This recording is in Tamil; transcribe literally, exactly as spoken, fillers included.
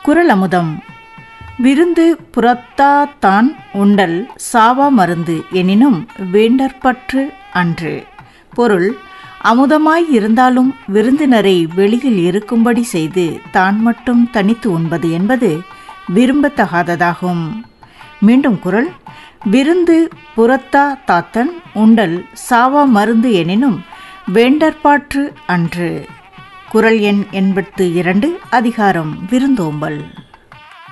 குறள் அமுதம். விருந்து புறத்தா தான் உண்டல் சாவா மருந்து எனினும் வேண்டற்பற்று அன்று. பொருள்: அமுதமாய் இருந்தாலும் விருந்தினரை வெளியில் இருக்கும்படி செய்து தான் மட்டும் தனித்து உண்பது என்பது விரும்பத்தகாததாகும். மீண்டும் குறள்: விருந்து புறத்தா தாத்தன் உண்டல் சாவா மருந்து எனினும் வேண்டற்பாற்று அன்று. குறள் எண் எண்பத்து இரண்டு. அதிகாரம் விருந்தோம்பல்.